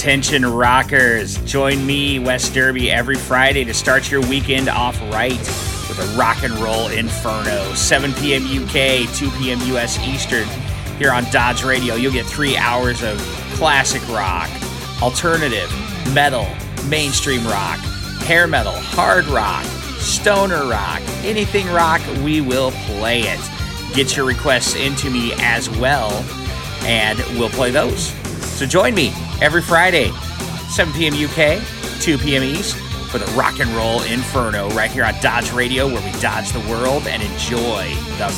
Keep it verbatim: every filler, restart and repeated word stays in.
Attention rockers, join me, Wes Derby, every Friday to start your weekend off right with a rock and roll inferno. seven p.m. U K, two p.m. U S Eastern. Here on Dodge Radio, you'll get three hours of classic rock, alternative, metal, mainstream rock, hair metal, hard rock, stoner rock, anything rock, we will play it. Get your requests into me as well, and we'll play those. So join me every Friday, seven p.m. U K, two p.m. East, for the Rock and Roll Inferno right here on Dodge Radio, where we dodge the world and enjoy the